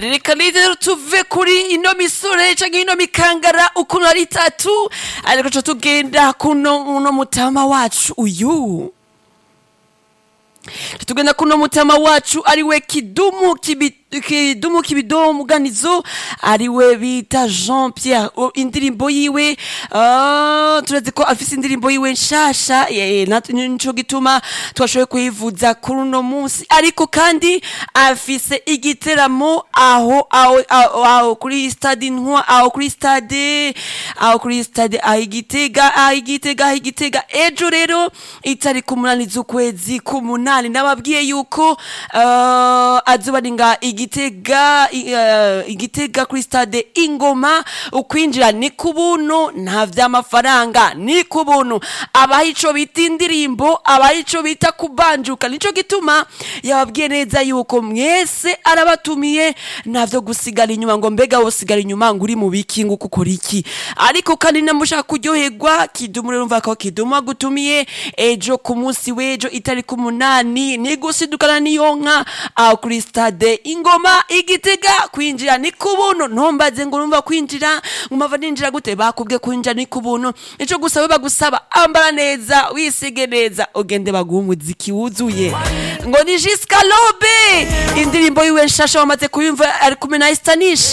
reka rero tuve kuri ino misore canke ino mikangara ukuntu ari itatu ariko co tugenda kuno mutama wacu uyu tugenda kuno mutama wacu ariwe Kidumu Kibido Muganizo ariwe bita Jean Pierre indirimbo yiwe turazi ko afise indirimbo yiwe nshasha nico gituma twashoboye kuyivuza kuri uno munsi ariko kandi afise igiteramo aho kuri stade Ntwa aho kuri stade Igitega ejo rero itari kumunani z'ukwezi kumunani nababwiye yuko azobaringa Igitega kuri stade Ingoma ukwinjira ni kubuntu nta vy'amafaranga ni kubuntu abaho ico bita indirimbo abaho ico bita kubanjuka nico gituma yababwiye neza yuko mwese arabatumiye ntavyo gusigara inyuma ngo mbega wosigara inyuma ngo uri mu biki ngo ukora iki ariko kandi namushaka kuryoherwa Kidumu rero umva ko Kidumu agutumiye ejo ku munsi w'ejo itari ku munani ni gusidukana niyonka aho kuri stade Ingoma Igitega kwinjira ni kubuntu ntombaze ngo urumva kwinjira umava ninjira gute bakubwe kwinjira ni kubuntu ico gusaba bagusaba ambara neza wisige neza ugende baguha umuziki wuzuye ngo ni Jiska Lobe indirimbo yiwe nshasha wamaze kuyumva ari kumwe na Stanish